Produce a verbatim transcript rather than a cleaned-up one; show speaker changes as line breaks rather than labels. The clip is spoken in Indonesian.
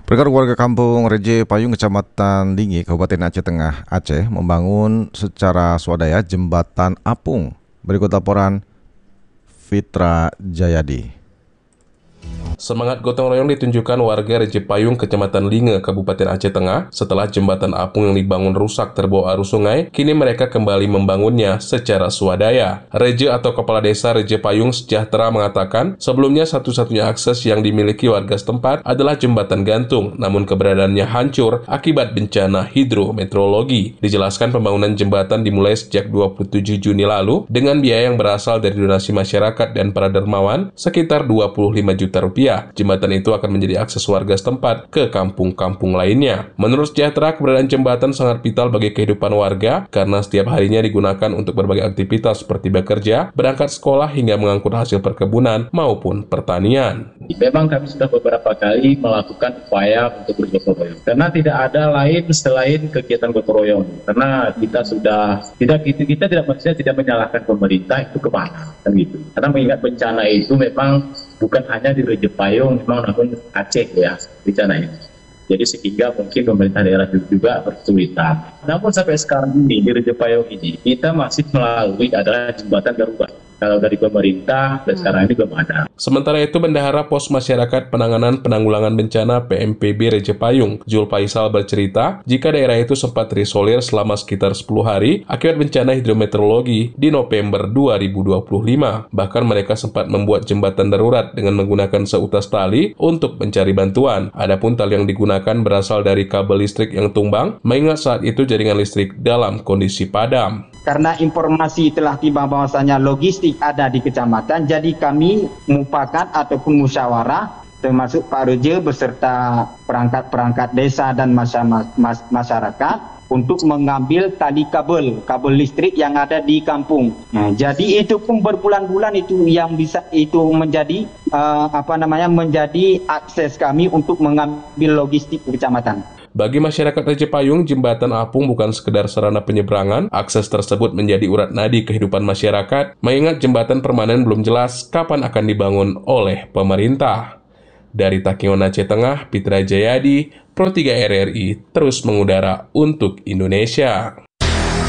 Mereka warga kampung Reje Payung, Kecamatan Lingi, Kabupaten Aceh Tengah, Aceh, membangun secara swadaya jembatan apung. Berikut laporan Fitra Jayadi.
Semangat gotong royong ditunjukkan warga Reje Payung, Kecamatan Linge, Kabupaten Aceh Tengah. Setelah jembatan apung yang dibangun rusak terbawa arus sungai, kini mereka kembali membangunnya secara swadaya. Reje atau Kepala Desa Reje Payung Sejahtera mengatakan, sebelumnya satu-satunya akses yang dimiliki warga setempat adalah jembatan gantung, namun keberadaannya hancur akibat bencana hidrometeorologi. Dijelaskan pembangunan jembatan dimulai sejak dua puluh tujuh Juni lalu dengan biaya yang berasal dari donasi masyarakat dan para dermawan sekitar dua puluh lima juta rupiah. Jembatan itu akan menjadi akses warga setempat ke kampung-kampung lainnya. Menurut Sejahtera, keberadaan jembatan sangat vital bagi kehidupan warga karena setiap harinya digunakan untuk berbagai aktivitas seperti bekerja, berangkat sekolah hingga mengangkut hasil perkebunan maupun pertanian.
Memang kami sudah beberapa kali melakukan upaya untuk bergotong royong karena tidak ada lain selain kegiatan gotong royong. Karena kita sudah tidak kita, kita tidak maksudnya tidak menyalahkan pemerintah itu kemana kan gitu. Karena mengingat bencana itu memang bukan hanya di Reje Payung, memang namun Aceh ya bencana ini. Jadi sehingga mungkin pemerintah daerah juga berkesulitan. Namun sampai sekarang ini di Reje Payung ini kita masih melalui adalah jembatan darurat. Kalau dari pemerintah, dan sekarang ini belum ada.
Sementara itu, Bendahara Pos Masyarakat Penanganan Penanggulangan Bencana P M P B Reje Payung, Jul Faisal bercerita, jika daerah itu sempat terisolir selama sekitar sepuluh hari akibat bencana hidrometeorologi di November dua ribu dua puluh lima. Bahkan mereka sempat membuat jembatan darurat dengan menggunakan seutas tali untuk mencari bantuan. Adapun tali yang digunakan berasal dari kabel listrik yang tumbang, mengingat saat itu jaringan listrik dalam kondisi padam.
Karena informasi telah tiba bahwasanya logistik ada di kecamatan, jadi kami mufakat ataupun musyawarah termasuk Pak Reje beserta perangkat-perangkat desa dan masyarakat untuk mengambil tali kabel kabel listrik yang ada di kampung. Nah, jadi itu pun berbulan-bulan itu yang bisa itu menjadi uh, apa namanya menjadi akses kami untuk mengambil logistik di kecamatan.
Bagi masyarakat Reje Payung, jembatan apung bukan sekedar sarana penyeberangan. Akses tersebut menjadi urat nadi kehidupan masyarakat, mengingat jembatan permanen belum jelas kapan akan dibangun oleh pemerintah. Dari Takengon Aceh Tengah, Fitra Jayadi, Pro tiga R R I, terus mengudara untuk Indonesia.